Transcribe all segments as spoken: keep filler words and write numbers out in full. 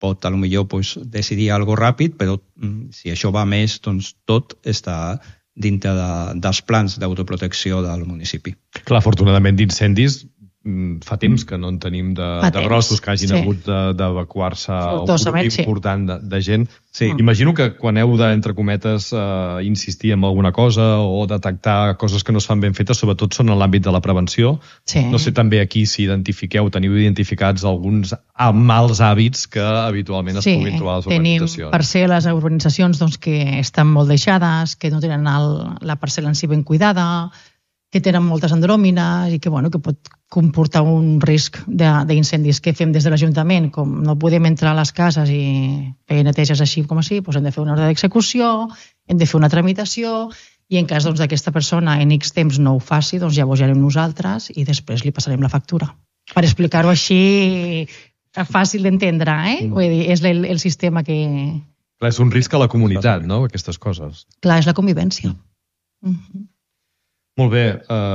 pot a lo millor pues, decidir algo ràpid, però si això va més, doncs tot està dintre de, dels plans d'autoprotecció del municipi. Clar, afortunadament d'incendis fa temps que no en tenim de, de grossos que hagin sí. hagut d'evacuar-se un grup important de, de gent. Sí. Imagino que quan heu de, entre cometes, eh, insistir en alguna cosa o detectar coses que no es fan ben fetes, sobretot són en l'àmbit de la prevenció. Sí. No sé també aquí si identifiqueu, teniu identificats alguns mals hàbits que habitualment es sí, puguin trobar a les urbanitzacions. Tenim parcel·les a urbanitzacions doncs, que estan molt deixades, que no tenen el, la parcel·la en si ben cuidada, que tenen moltes andròmines i que, bueno, que pot comportar un risc d'incendis. Què fem des de l'Ajuntament? Com no podem entrar a les cases i fer neteges així com així, doncs hem de fer una ordre d'execució, hem de fer una tramitació i en cas d'aquesta doncs, persona en X temps no ho faci, doncs llavors ja anem nosaltres i després li passarem la factura. Per explicar-ho així fàcil d'entendre, eh? Mm. Vull dir, és el, el sistema que... Clar, és un risc a la comunitat, no?, aquestes coses. Clar, és la convivència. Mm. Mm-hmm. Molt bé.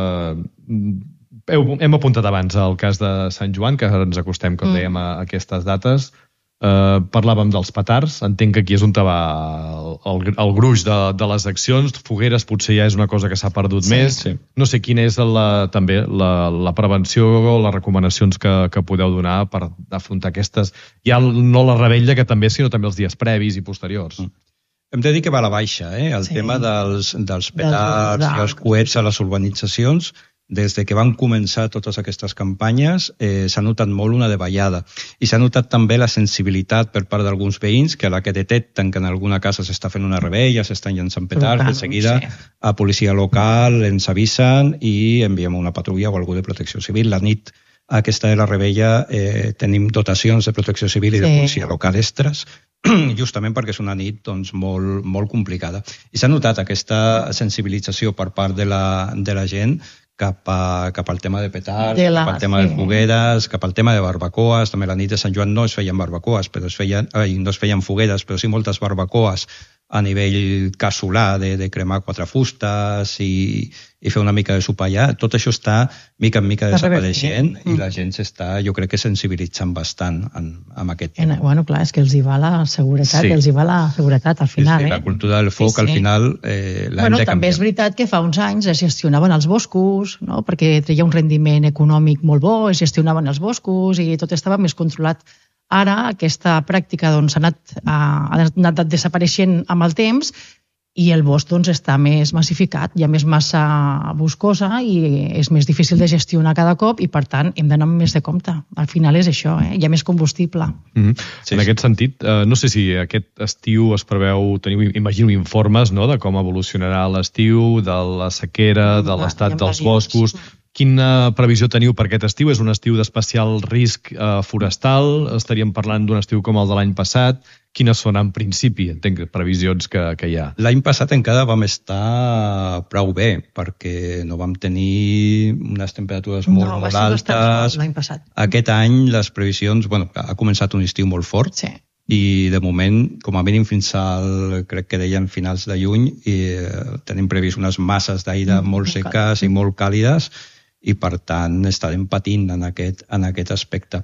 Uh, hem apuntat abans el cas de Sant Joan, que ens acostem, com dèiem, a aquestes dates. Uh, parlàvem dels petards. Entenc que aquí és on va el, el gruix de, de les accions. Fogueres potser ja és una cosa que s'ha perdut sí, més. Sí. No sé quina és la, també la, la prevenció o les recomanacions que, que podeu donar per afrontar aquestes, ja no la revetlla que també, sinó també els dies previs i posteriors. Mm. Hem de dir que va a la baixa, eh? el sí. tema dels, dels petards i els coets a les urbanitzacions. Des de que van començar totes aquestes campanyes eh, s'ha notat molt una davallada. I s'ha notat també la sensibilitat per part d'alguns veïns que a la que detecten que en alguna casa s'està fent una rebella, s'estan llançant petards, de seguida sí. a policia local ens avisen i enviem una patrulla o algú de protecció civil. La nit aquesta de la rebella eh, tenim dotacions de protecció civil i de policia sí. local extras, justament perquè és una nit doncs, molt, molt complicada. I s'ha notat aquesta sensibilització per part de la, de la gent cap, a, cap al tema de petards, de la, cap al tema sí. de fogueres, cap al tema de barbacoes. També la nit de Sant Joan no es feien barbacoes, però es feien, ai, no es feien fogueres, però sí moltes barbacoes a nivell casolà, de, de cremar quatre fustes i, i fer una mica de sopar allà. Tot això està mica en mica desapareixent mm. i la gent s'està, jo crec que sensibilitzant bastant en, en aquest tema. Bueno, clar, és que els hi va la seguretat, sí. els hi va la seguretat al final. Sí, sí, eh? La cultura del foc sí, sí. al final eh, l'hem bueno, de canviar. També és veritat que fa uns anys es gestionaven els boscos, no? Perquè treia un rendiment econòmic molt bo, es gestionaven els boscos i tot estava més controlat. Ara aquesta pràctica doncs, ha, anat, ha anat desapareixent amb el temps i el bosc doncs, està més massificat, hi ha més massa boscosa i és més difícil de gestionar cada cop i per tant hem d'anar amb més de compte. Al final és això, eh? Hi ha més combustible. Mm-hmm. Sí, en aquest sentit, eh, no sé si aquest estiu es preveu, teniu, imagino, informes no?, de com evolucionarà l'estiu, de la sequera, de l'estat dels boscos. Quina previsió teniu per aquest estiu? És un estiu d'especial risc eh, forestal? Estaríem parlant d'un estiu com el de l'any passat? Quines són, en principi, entenc, previsions que, que hi ha? L'any passat encara vam estar prou bé, perquè no vam tenir unes temperatures molt, no, molt altes. L'any passat. Aquest any les previsions... Bueno, ha començat un estiu molt fort. Sí. I de moment, com a mínim fins al, crec que deien finals de juny, i, eh, tenim previst unes masses d'aire mm, molt seques i molt càlides, i per tant estarem patint en aquest, en aquest aspecte.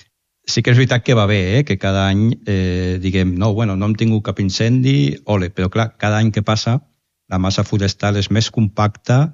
Sí que és veritat que va bé, eh? Que cada any eh, diguem, no, bueno, no hem tingut cap incendi, ole, però clar, cada any que passa la massa forestal és més compacta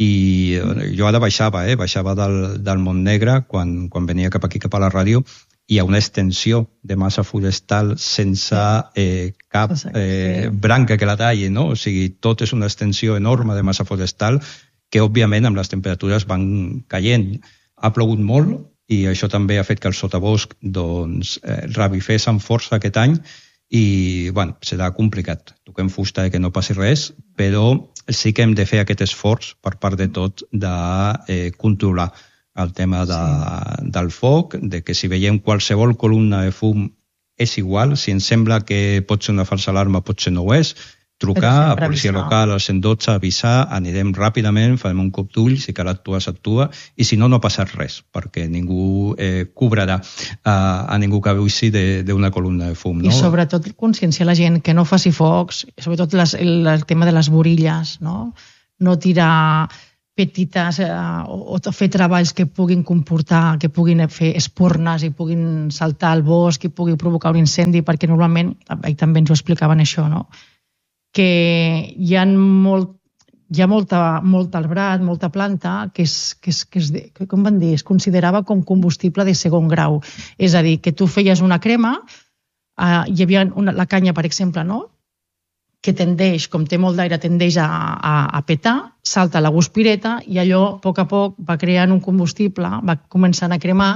i jo ara baixava, eh? baixava del, del Montnegre quan, quan venia cap aquí, cap a la ràdio, hi ha una extensió de massa forestal sense eh, cap eh, branca que la talli, no? O sigui, tot és una extensió enorme de massa forestal que, òbviament, amb les temperatures van caient. Ha plogut molt i això també ha fet que el sotabosc doncs, eh, revifés amb força aquest any i, bueno, serà complicat. Toquem fusta que no passi res, però sí que hem de fer aquest esforç per part de tot de eh, controlar el tema de, sí. del foc, de que si veiem qualsevol columna de fum és igual, si ens sembla que pot ser una falsa alarma, potser no ho és, trucar a policia local, al cent dotze, avisar, anirem ràpidament, farem un cop d'ull, si cal actuar, s'actua, i si no, no ha passat res, perquè ningú eh, cobrarà a, a ningú que avui d'una columna de fum. No? I sobretot conscienciar la gent que no faci focs, sobretot les, el, el tema de les borilles, no, no tirar petites eh, o, o fer treballs que puguin comportar, que puguin fer espurnes i puguin saltar al bosc i pugui provocar un incendi, perquè normalment, eh, també ens ho explicaven això, no? Que hi ha molt hi ha molta, molt arbrat, molta planta que, és, que, és, que, és, que com van dir, es considerava com combustible de segon grau. És a dir, que tu feies una crema, eh, hi havia una, la canya, per exemple, no? Que tendeix, com té molt d'aire, tendeix a, a, a petar, salta la guspireta i allò, a poc a poc, va creant un combustible, va començant a cremar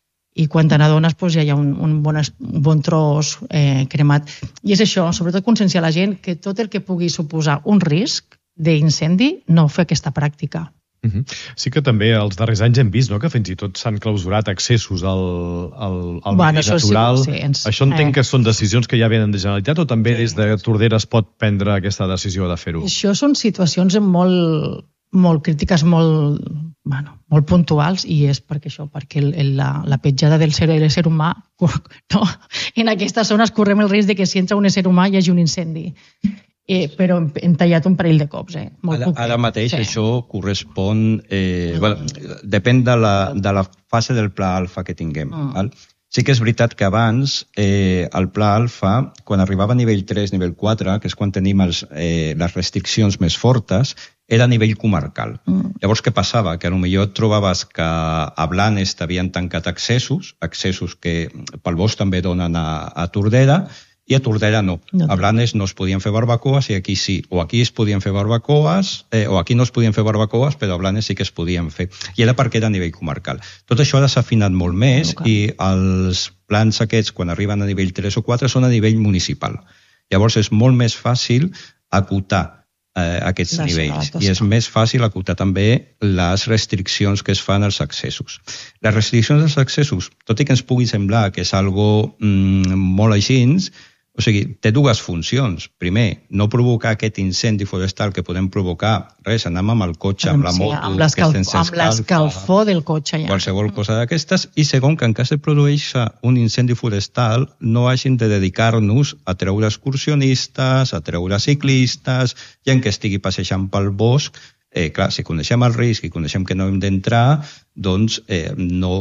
i quan te n'adones doncs, ja hi ha un, un, bon, un bon tros eh, cremat. I és això, sobretot conscienciar la gent que tot el que pugui suposar un risc d'incendi, no fer aquesta pràctica. Uh-huh. Sí que també els darrers anys hem vist, no?, que fins i tot s'han clausurat accessos al, al, al bueno, medi natural. Sí, sí, ens... Això entenc eh. que són decisions que ja venen de Generalitat o també sí. Des de Tordera es pot prendre aquesta decisió de fer-ho? Això són situacions molt, molt crítiques, molt, bueno, molt puntuals, i és perquè això, perquè el, el, la, la petjada del ser, el ser humà, no? En aquestes zones correm el risc de que si entra un ésser humà hi hagi un incendi. Eh, però hem, hem tallat un parell de cops. Eh? Molt ara, ara mateix sí. Això correspon... Eh, bueno, depèn de la, de la fase del pla alfa que tinguem. Mm. Val? Sí que és veritat que abans eh, el pla alfa, quan arribava a nivell tres, nivell quatre, que és quan tenim els, eh, les restriccions més fortes, era a nivell comarcal. Mm. Llavors, què passava? Que potser et trobaves que a Blanes t'havien tancat accessos, accessos que pel bosc també donen a, a Tordera, i a Tordera no. no. A Blanes no es podien fer barbacoes i aquí sí. O aquí es podien fer barbacoes, eh, o aquí no es podien fer barbacoes, però a Blanes sí que es podien fer. I era perquè era a nivell comarcal. Tot això ara s'ha afinat molt més okay. I els plans aquests, quan arriben a nivell tres o quatre, són a nivell municipal. Llavors és molt més fàcil acotar eh, aquests les nivells. I és més fàcil acotar també les restriccions que es fan als accessos. Les restriccions als accessos, tot i que ens pugui semblar que és algo mm, molt així, o sigui, té dues funcions. Primer, no provocar aquest incendi forestal que podem provocar, res, anem amb el cotxe, amb la moto, sí, amb l'escalfor del cotxe. Ja. Qualsevol cosa d'aquestes. I segon, que en cas de produir-se un incendi forestal, no hagin de dedicar-nos a treure excursionistes, a treure ciclistes, gent que estigui passejant pel bosc. Eh, clar, si coneixem el risc i coneixem que no hem d'entrar, doncs eh,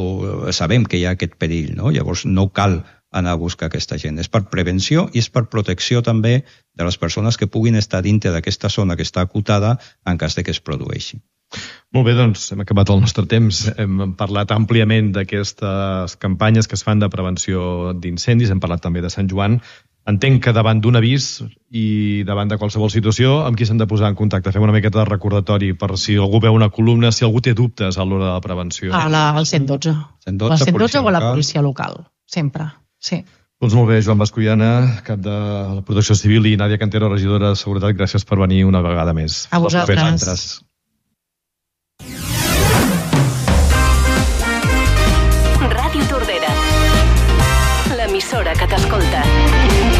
no sabem que hi ha aquest perill, no? Llavors no cal anar a buscar aquesta gent. És per prevenció i és per protecció també de les persones que puguin estar dintre d'aquesta zona que està acotada en cas de que es produeixi. Molt bé, doncs hem acabat el nostre temps. Hem parlat àmpliament d'aquestes campanyes que es fan de prevenció d'incendis, hem parlat també de Sant Joan. Entenc que davant d'un avís i davant de qualsevol situació, amb qui s'han de posar en contacte? Fem una miqueta de recordatori per si algú veu una columna, si algú té dubtes a l'hora de la prevenció. A la, al cent dotze. cent dotze, cent dotze o a la policia local, sempre. Sí. Doncs molt bé, Joan Bascuiana, cap de la Protecció Civil, i Nàdia Cantero, regidora de Seguretat, gràcies per venir una vegada més. A vosaltres.